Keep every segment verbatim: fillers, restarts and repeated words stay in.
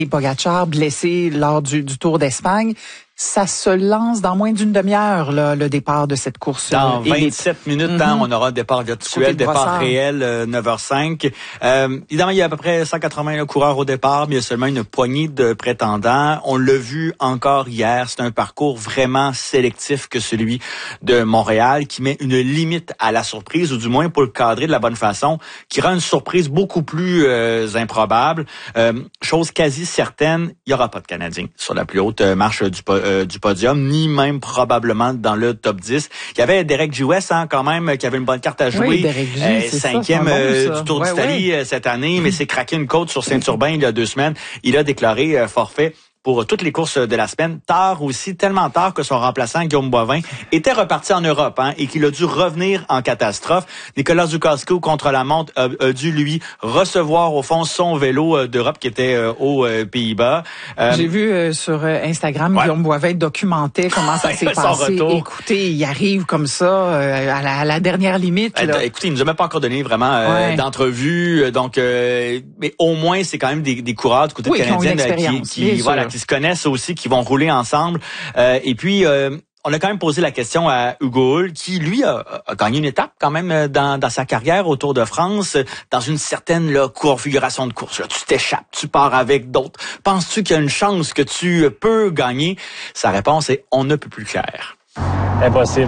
Et Pogačar, blessé lors du, du Tour d'Espagne, ça se lance dans moins d'une demi-heure, là, le départ de cette course. Dans vingt-sept minutes, mm-hmm. hein, on aura un départ virtuel, départ réel, euh, neuf heures cinq. Euh, évidemment, il y a à peu près cent quatre-vingts coureurs au départ, mais il y a seulement une poignée de prétendants. On l'a vu encore hier, c'est un parcours vraiment sélectif que celui de Montréal, qui met une limite à la surprise, ou du moins pour le cadrer de la bonne façon, qui rend une surprise beaucoup plus euh, improbable. Euh, chose quasi certaine, il n'y aura pas de Canadiens sur la plus haute marche du euh, du podium, ni même probablement dans le top dix. Il y avait Derek Giwes, hein, quand même, qui avait une bonne carte à jouer. Oui, Derek G, euh, c'est cinquième ça, euh, bon, du Tour ouais, d'Italie ouais. cette année, mais s'est craqué une côte sur Saint-Urbain il y a deux semaines. Il a déclaré euh, forfait pour toutes les courses de la semaine. Tard aussi, tellement tard que son remplaçant, Guillaume Boivin, était reparti en Europe, hein, et qu'il a dû revenir en catastrophe. Nicolas Dukasco, contre la montre, a, a dû, lui, recevoir, au fond, son vélo euh, d'Europe qui était euh, aux euh, Pays-Bas. Euh, J'ai vu euh, sur euh, Instagram, ouais. Guillaume Boivin documentait comment ça s'est passé. Retour. Écoutez, il arrive comme ça, euh, à, la, à la dernière limite. Là. Euh, écoutez, il nous a même pas encore donné vraiment euh, ouais. d'entrevue. Donc, euh, mais au moins, c'est quand même des, des coureurs du côté oui, canadien qui, qui, voilà, qui se connaissent aussi, qui vont rouler ensemble. Euh, et puis, euh, on a quand même posé la question à Hugo Hull, qui, lui, a, a gagné une étape quand même dans, dans sa carrière au Tour de France, dans une certaine là, configuration de course. Là, tu t'échappes, tu pars avec d'autres. Penses-tu qu'il y a une chance que tu peux gagner? Sa réponse est « on ne peut plus clair ». Impossible.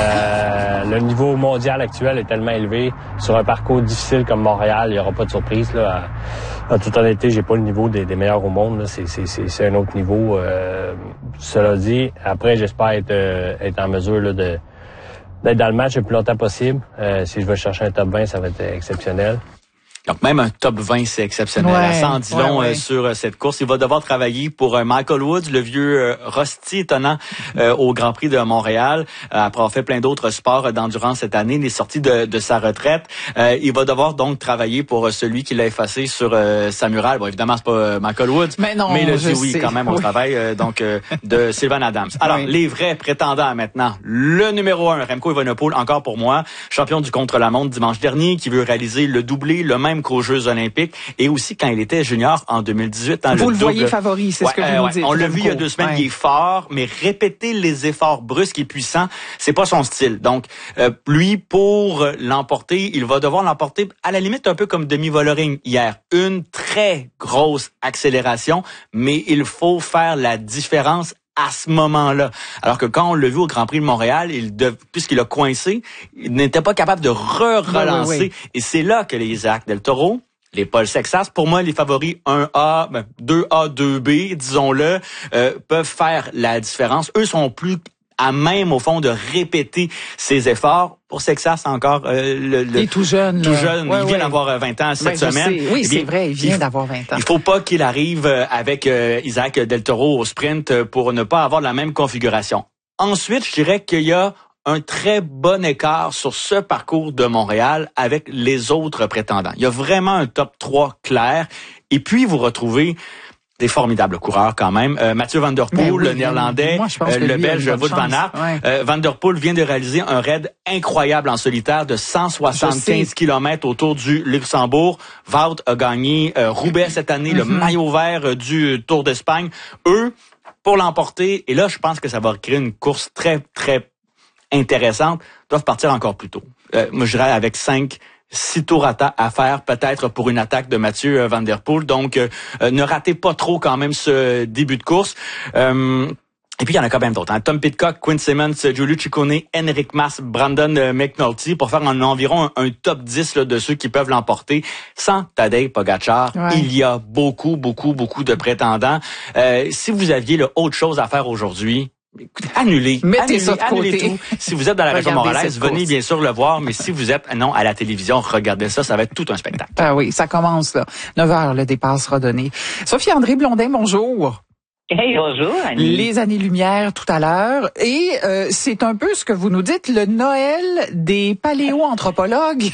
Euh, le niveau mondial actuel est tellement élevé. Sur un parcours difficile comme Montréal, il n'y aura pas de surprise. Là. En toute honnêteté, j'ai pas le niveau des, des meilleurs au monde. Là. C'est, c'est, c'est, c'est un autre niveau. Euh, cela dit, après, j'espère être, euh, être en mesure là, de, d'être dans le match le plus longtemps possible. Euh, si je veux chercher un top vingt, ça va être exceptionnel. Donc, même un top vingt, c'est exceptionnel. Ouais, ça en dit long ouais, ouais. Euh, sur euh, cette course. Il va devoir travailler pour euh, Michael Woods, le vieux euh, Rusty étonnant euh, au Grand Prix de Montréal. Euh, après avoir fait plein d'autres sports d'endurance cette année, il est sorti de, de sa retraite. Euh, il va devoir donc travailler pour euh, celui qui l'a effacé sur euh, sa murale. Bon, évidemment, c'est pas euh, Michael Woods, mais, non, mais le dit oui sais. quand même au oui. travail euh, donc euh, de Sylvain Adams. Alors, oui. les vrais prétendants maintenant. Le numéro un, Remco Evenepoel, encore pour moi, champion du contre-la-montre dimanche dernier, qui veut réaliser le doublé, le même qu'aux Jeux olympiques. Et aussi quand il était junior en deux mille dix-huit. Hein, vous le, le double... voyez favori, c'est ouais, ce que vous euh, nous ouais. dites. On l'a vu il y a deux semaines, ouais. Il est fort, mais répéter les efforts brusques et puissants, c'est pas son style. Donc, euh, lui, pour l'emporter, il va devoir l'emporter à la limite un peu comme Demi Vollering hier. Une très grosse accélération, mais il faut faire la différence à ce moment-là. Alors que quand on l'a vu au Grand Prix de Montréal, il dev... puisqu'il a coincé, il n'était pas capable de re-relancer. Oui, oui, oui. Et c'est là que les Isaac Del Toro, les Paul Sexas, pour moi, les favoris un A, ben, deux A, deux B, disons-le, euh, peuvent faire la différence. Eux sont plus à même, au fond, de répéter ses efforts. Pour Sexas, encore, euh, le, le... Il est tout jeune. Tout jeune. Ouais, il vient ouais. d'avoir vingt ans cette ben, semaine. Oui, eh c'est vrai, il vient il, d'avoir vingt ans. Il faut pas qu'il arrive avec euh, Isaac Del Toro au sprint pour ne pas avoir la même configuration. Ensuite, je dirais qu'il y a un très bon écart sur ce parcours de Montréal avec les autres prétendants. Il y a vraiment un top trois clair. Et puis, vous retrouvez des formidables coureurs quand même. Euh, Mathieu Van Der Poel, oui, le néerlandais, moi, je pense euh, que le lui, belge Wout van Aert. Ouais. Euh, Van Der Poel vient de réaliser un raid incroyable en solitaire de cent soixante-quinze kilomètres autour du Luxembourg. Wout a gagné euh, Roubaix cette année, mm-hmm. le maillot vert euh, du Tour d'Espagne. Eux, pour l'emporter, et là, je pense que ça va créer une course très, très intéressante, doivent partir encore plus tôt. Euh, moi, je dirais avec cinq six tours à, ta- à faire, peut-être pour une attaque de Mathieu Van Der Poel. Donc, euh, euh, ne ratez pas trop quand même ce début de course. Euh, et puis, il y en a quand même d'autres. Hein. Tom Pidcock, Quinn Simmons, Giulio Ciccone, Enric Mas, Brandon euh, McNulty, pour faire en environ un, un top dix là, de ceux qui peuvent l'emporter. Sans Tadej Pogačar, ouais. il y a beaucoup, beaucoup, beaucoup de prétendants. Euh, si vous aviez là, autre chose à faire aujourd'hui, écoutez, annulez, Mettez annulez, ça de annulez côté. tout. Si vous êtes dans la région montréalaise, venez bien sûr le voir, mais si vous êtes non à la télévision, regardez ça, ça va être tout un spectacle. Ah oui, ça commence là. neuf heures, le départ sera donné. Sophie-André Blondin, bonjour. Hey, bonjour, Annie. Les années-lumière tout à l'heure. Et euh, c'est un peu ce que vous nous dites, le Noël des paléo-anthropologues.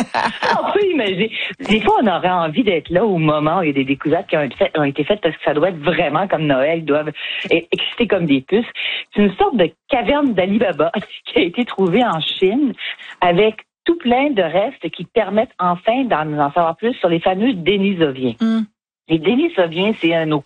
Ah oui, mais des, des fois, on aurait envie d'être là au moment où il y a des découvertes qui ont été faites, ont été faites parce que ça doit être vraiment comme Noël. Ils doivent exciter comme des puces. C'est une sorte de caverne d'Ali Baba qui a été trouvée en Chine avec tout plein de restes qui permettent enfin d'en en savoir plus sur les fameux Denisoviens. Mm. Les Denisoviens, c'est un